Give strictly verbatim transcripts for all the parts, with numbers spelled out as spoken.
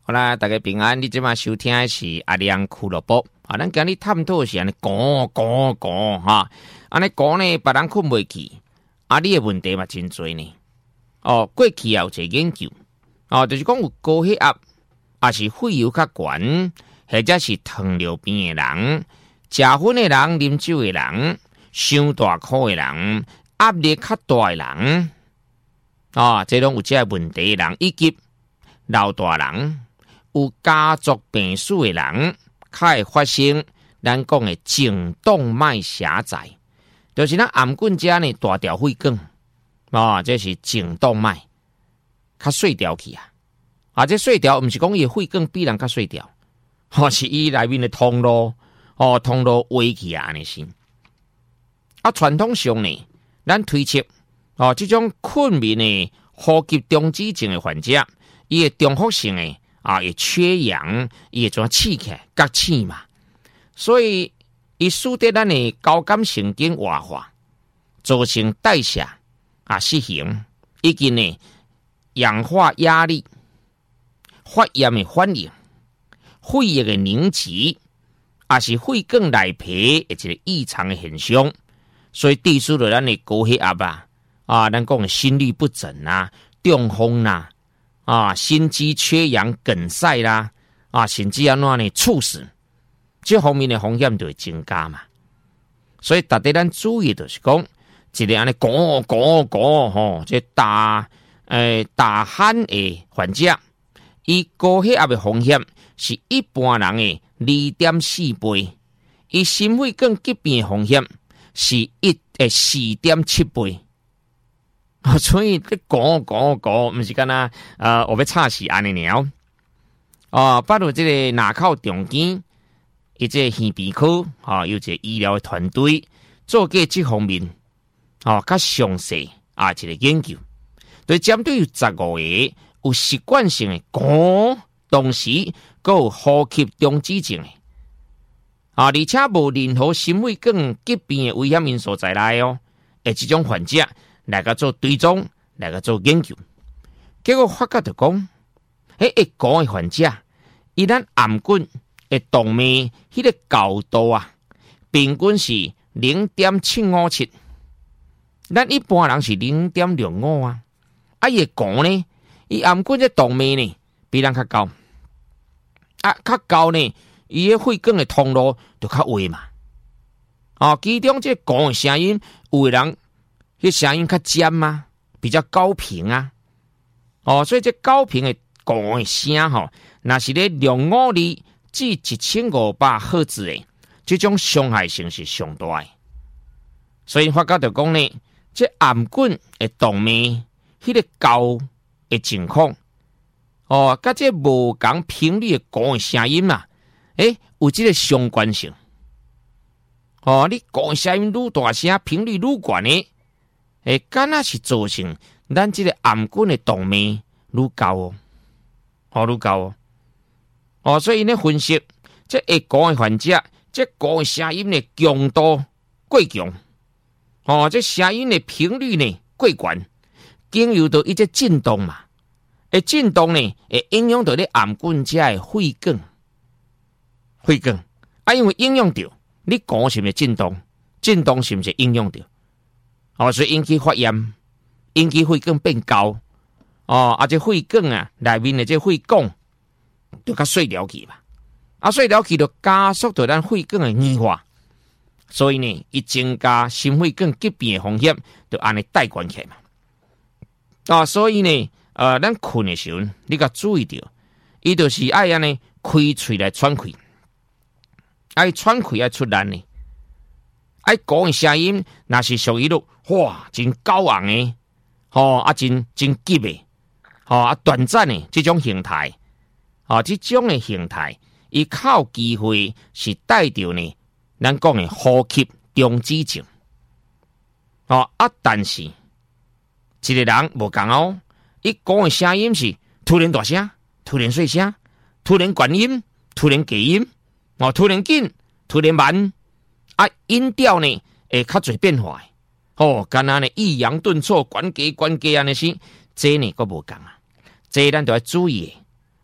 好啦，大家平安。你即马收听的是阿良俱乐部啊，咱今日探讨的是安尼讲讲讲哈，安尼讲呢，别人困袂去，啊，你的问题嘛真多呢。哦，过去也有一个研究，哦，就是讲有高血压，也是血油较悬，或者是糖尿病的人，食薰的人，啉酒的人，伤大箍的人，压力较大的人，啊、哦，这种有这个问题的人，以及老大人。有家族病史的人，较会发生咱讲的颈动脉狭窄，就是咱颔棍遮呢大条血管，啊、哦，这是颈动脉较细条去啊。啊，这细条毋是讲伊血管比人较细条，哦，是伊内面的通路，哦，通路歪去啊，安尼是。啊，传统上呢，咱推测，哦，这种困眠的呼吸中止症的患者，伊的中伏性的。啊，也缺氧，也怎气起来，隔气嘛，所以伊使得咱的交感神经活化，造成代谢啊失衡，以及呢氧化压力、发炎的反应、血液的凝集，也是血管内皮一个异常的现象，所以致使了咱的高血压啊，啊，咱讲的心律不整啊、中风啦。啊，心肌缺氧、梗塞啦，啊，甚至安怎呢猝死，这方面的风险就会增加嘛。所以，大家咱注意就是讲，一个安尼讲讲讲吼，这大诶大汉的患者，伊高血压的风险是一般人的二点四倍，伊心血管疾病的风险是一诶四点七倍。啊，所以你讲讲讲，毋是干那呃，我要插死安尼鸟啊！包括这个南口中间，伊这个耳鼻科啊，有一个医疗的团队做过这方面啊，较详细啊，一个研究，对针对有十五个有习惯性的讲，同时还有呼吸中止症的啊，而且无任何心血管疾病的危险因素在内哦，诶，这种患者。来个做追踪，来个做研究，结果发觉就讲，迄会讲的患者，伊咱颔管的动脉迄个高度啊，平均是零点七五七，咱一般人是零点六五啊。啊，伊会讲呢，伊颔管这动脉呢，比咱较高，啊，较高呢，伊个血管的通路就较歪嘛。哦，其中这讲的声音，有的人。迄声音较尖嘛，比较高频啊，哦，所以这高频的讲的声吼，那是咧两五二至一千五百赫兹的，这种伤害性是上大的。所以发觉就讲呢，这颔管的动脉迄个高的情况，哦，甲这无同频率的讲的声音嘛，诶，有这个相关性。哦，你讲声音愈大声，频率愈悬呢？诶，敢若是造成咱这个颔管的动脉愈高哦，哦愈高哦，哦，所以呢分析，这会讲的患者，这讲的声音的强度过强，哦，这声音的频率呢过悬，经由到一只震动嘛，诶，震动呢会影响到你颔管遮的血管，血管啊，因为影响到你讲是毋是震动，震动是毋是影响到？哦，所以引起发炎，引起血管变高，哦，啊，这血管啊，内面的这血管就较细条去嘛，啊，细条去就加速到咱血管的硬化，所以呢，伊增加心血管疾病的风险，就安尼带关起嘛。啊，所以呢，呃，咱困的时候，你甲注意到，伊就是爱安尼开喙来喘气，爱喘气爱出力呢。爱讲的声音，那是属于咯，哇，真高昂的，吼、哦、啊，真真急的，吼、哦、啊，短暂的这种形态，啊，这种的形态，伊靠机会是带着呢，咱讲的呼吸中止症，哦啊，但是一个人无共哦，伊讲的声音是突然大声，突然细声，突然高音，突然低音，哦，突然紧，突然慢。啊，音调呢会较侪变化，哦，干那呢抑扬顿挫、关节关节安尼是，这呢佫无共啊，这咱都要注意的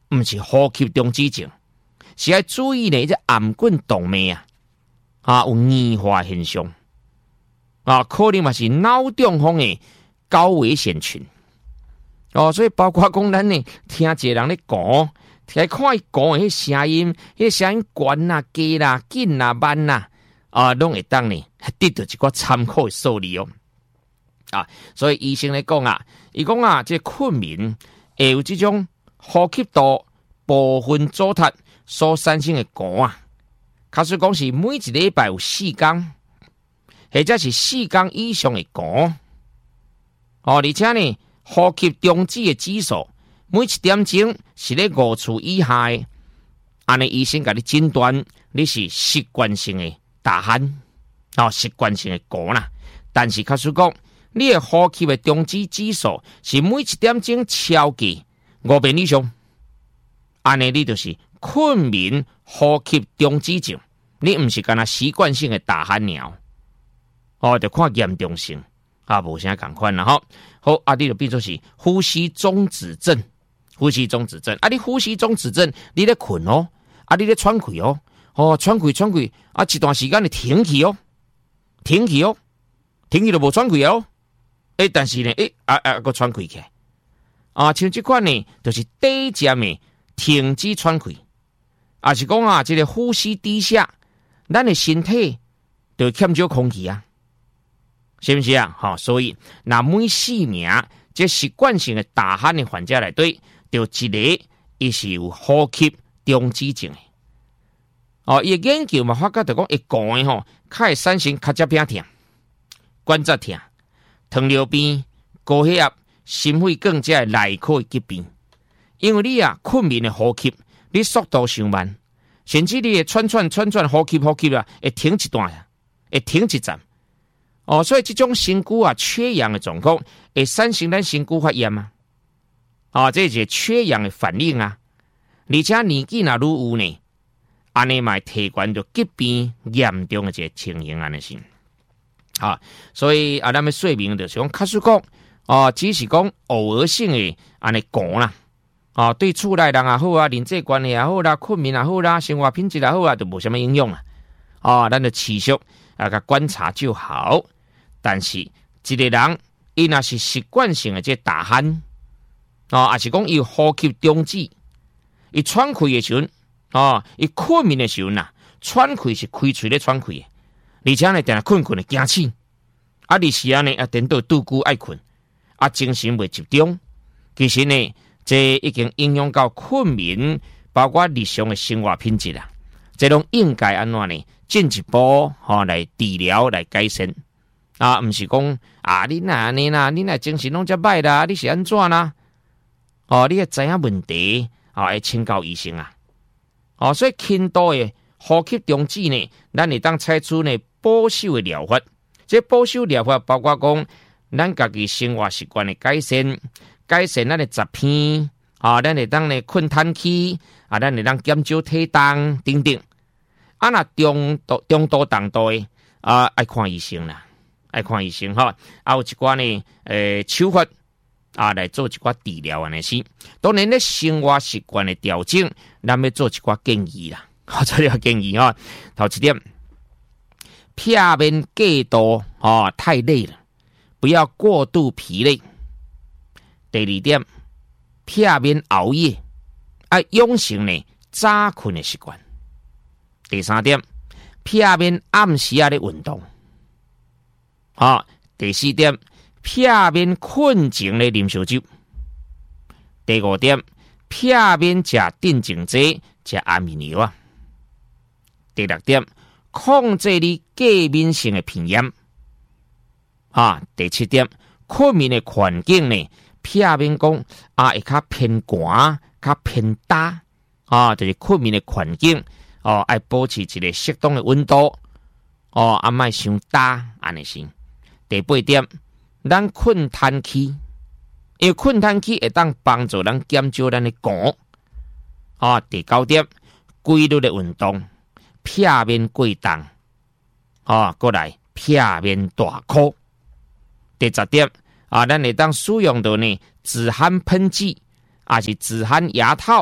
毋是呼吸中止症，是要注意呢，这颔棍动脉啊，啊有硬化现象，啊可能嘛是脑中风的高危险群。哦，所以包括讲咱呢，听一个人咧讲，听看伊讲的迄声音，迄声音悬啦、低啦、紧啦、慢啦，啊，拢会当呢得到一个参考的数字哦。啊，所以医生来讲啊，伊讲啊，这困眠会有这种呼吸道部分阻塞所产生的歌啊，假使讲是每一礼拜有四天，或者是四天以上的歌，哦，而且呢。呼吸中止的指数，每一点钟是咧五次以下的，安尼医生甲你诊断你是习惯性的大汗，哦，习惯性的咳啦。但是假使讲你的呼吸的中止指数是每一点钟超过五遍以上，安尼你就是困眠呼吸中止症，你毋是干那习惯性的大汗鸟，哦，就看严重性。啊，无啥共款啦吼，好啊，你就变做是呼吸中止症，呼吸中止症啊，你呼吸中止症，你咧困哦，啊，你咧喘气哦，哦，喘气喘气，啊，一段时间你停气哦，停气哦，停气就无喘气哦，诶，但是呢，诶，啊啊，个喘气起来，啊，像这款呢，就是短暂的停止喘气，啊，是讲啊，这个呼吸低下，咱的身体就欠少空气啊。是不是啊？好，所以那每四名这习惯性的大汗的患者来对，就一个伊是有呼吸中止症的。哦，伊研究嘛发觉就讲一讲的吼，较会产生脚趾病痛、关节痛、糖尿病、高血压、心肺更加内科的疾病。因为你啊困眠的呼吸，你速度上慢，甚至你的喘喘喘喘呼吸呼吸啊，会停一段，会停一站。哦，所以这种身躯啊缺氧的状况，会产生咱身躯发炎啊，啊、哦，这是缺氧的反应啊。而且年纪若愈有呢，安尼嘛提悬着疾病严重的一个情形安尼是。啊，所以啊，咱们说明就是讲，假使讲哦，只是讲偶尔性的安尼讲啦，啊、哦，对厝内人也好啊，人际关系也好啦，困眠也好啦，生活品质也好啊，就无什么影响啊。啊、哦，咱就持续啊个观察就好。但是一个人，伊若是习惯性的这大汗，啊，还是讲伊呼吸中止，伊喘气的时阵，啊，伊困眠的时阵呐，喘气是开喙咧喘气的，而且呢，定定困困的惊醒，啊，而时啊呢，啊，颠倒拄久爱困，啊，精神袂集中，其实呢，这已经影响到困眠，包括日常的生活品质啦，这种应该安怎呢？进一步吼、哦、来治疗来改善。啊，毋是讲啊，你那安尼啦，你那精神拢遮歹啦，你是安怎啦？哦，你要知影问题，啊，要请教医生啊。哦，所以轻度的呼吸中止呢，咱会当采取呢保守的疗法。这保守疗法包括讲，咱家己生活习惯的改善，改善咱的食片，啊，咱会当呢困叹气，啊，咱会当减少体重等等。啊，若中度、中度、重度的啊，爱看医生啦。爱看医生哈，啊有一寡呢，诶、呃、手法啊来做一寡治疗安尼是。当然咧生活习惯的调整，咱要做一寡建议啦。好，做一寡建议哈。头一点，片面过度哦太累了，不要过度疲累。第二点，片面熬夜，啊养成呢早困的习惯。第三点，片面暗时啊咧运动。啊，第四点，片面困前的啉烧酒。第五点，片面食镇静剂、食安眠药啊。第六点，控制你过敏性的鼻炎。啊，第七点，困眠的环境呢，片面讲啊，会较偏寒、较偏大啊，就是困眠的环境哦，爱保持一个适当的温度哦，啊，莫伤大安尼先。第八点，咱困叹气，因为困叹气会当帮助咱减少咱的汗。啊，第九点，规律的运动，片面过动，啊，过来片面大哭。第十点，啊，咱会当使用到呢止汗喷剂，还是止汗牙套，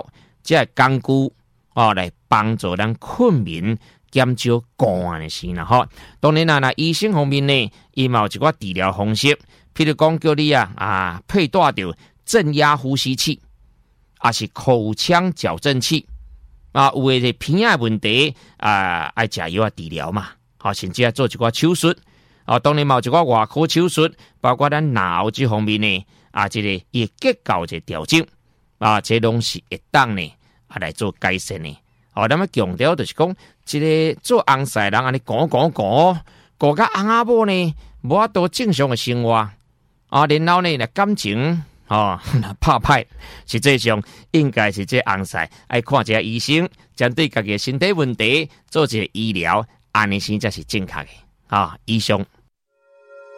这工具哦来帮助咱困眠减少个案的事啦吼。当然啦，那医生方面呢，伊嘛有一寡治疗方式，譬如讲叫你啊啊佩戴着正压呼吸器，啊是口腔矫正器啊，有诶鼻仔问题啊，爱食药啊治疗嘛，好、啊，甚至啊做一寡手术。哦，当然嘛有一寡外科手术，包括咱脑这方面呢，啊，这个也结构一调整，啊，这拢是会当呢，啊来做改善呢。哦，那么强调就是讲，这个做红婿人安尼讲讲讲，讲甲翁仔某呢，无法度正常的生活，啊，然后呢，感情哦拍歹，实际上应该是这红婿爱看一下医生，针对家己的身体问题做一个医疗，安尼先才是正确的。啊，以上。